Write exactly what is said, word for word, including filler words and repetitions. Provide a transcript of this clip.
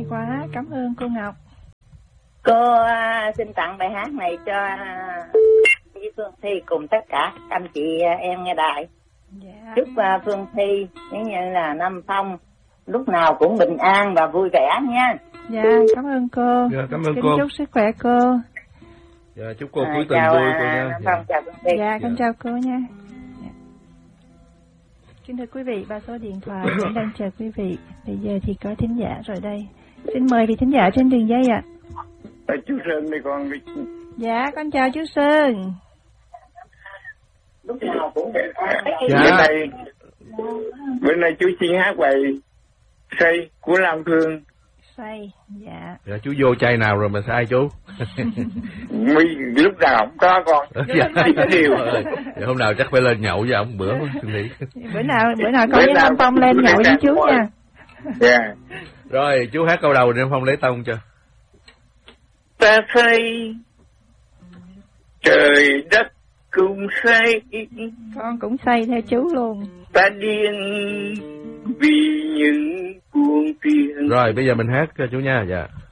quá, cảm ơn cô Ngọc. Cô uh, xin tặng bài hát này cho uh, với Phương Thi cùng tất cả anh chị uh, em nghe đài. Dạ. Chúc uh, Phương Thi giống như là Nam Phong lúc nào cũng bình an và vui vẻ nha. Dạ, cảm ơn cô. Dạ, cảm ơn Kính cô. chúc sức khỏe cô. Dạ, chúc cô À, cuối tuần chào, vui uh, cô nha. Nam Dạ. Phong, chào Phương Thi. Dạ, con Dạ. chào cô nha. Dạ. Kính thưa quý vị, ba số điện thoại vẫn đang chờ quý vị. Bây giờ thì có thính giả rồi đây. Xin mời vị thính giả trên đường dây ạ. À, chú Sơn đây con. Dạ, con chào chú Sơn. Lúc nào cũng bình an. Dạ. Bữa nay bữa nay chú xin hát bài Say của Lam Phương. Say, dạ. Dạ, chú vô chai nào rồi mà sai chú? Mi lúc nào không có con. Dạ. Điều. Dạ, hôm nào chắc phải lên nhậu với ông bữa đi. Bữa nào bữa nào con Bữa với nào Nam Phong lên bữa nhậu với nào chú cũng nha. Dạ. Rồi, chú hát câu đầu để Phong lấy tông cho. Ta say trời đất cùng say, Con cũng say theo chú luôn. ta điên vì những buồn phiền. Rồi, bây giờ mình hát cho chú nha. Dạ.